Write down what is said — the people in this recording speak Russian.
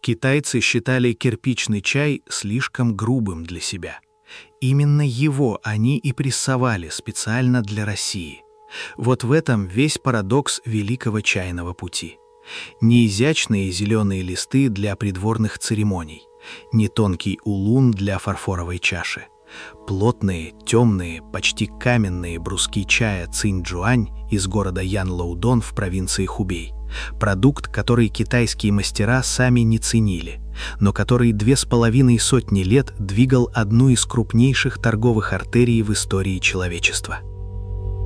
Китайцы считали кирпичный чай слишком грубым для себя. Именно его они и прессовали специально для России. Вот в этом весь парадокс великого чайного пути. Не изящные зеленые листы для придворных церемоний, не тонкий улун для фарфоровой чаши. Плотные, темные, почти каменные бруски чая Цинь-Джуань из города Янлоудон в провинции Хубей. Продукт, который китайские мастера сами не ценили, но который 2500 лет двигал одну из крупнейших торговых артерий в истории человечества.